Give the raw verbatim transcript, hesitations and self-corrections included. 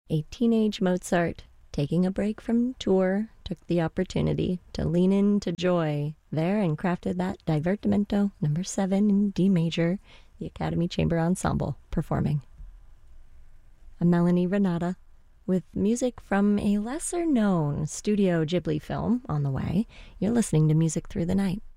A teenage Mozart, taking a break from tour, took the opportunity to lean into joy there and crafted that Divertimento number seven in D major, the Academy Chamber Ensemble performing. A Melanie Renata with music from a lesser-known Studio Ghibli film on the way. You're listening to Music Through the Night.